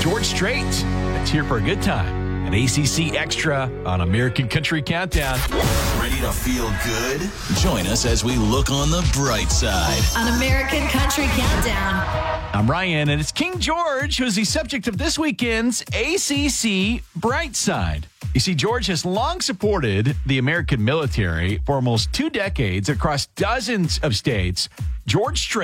George Strait. That's here for a good time. An ACC Extra on American Country Countdown. Ready to feel good? Join us as we look on the bright side. On American Country Countdown. I'm Ryan, and it's King George who's the subject of this weekend's ACC Bright Side. You see, George has long supported the American military for almost 2 decades across dozens of states. George Strait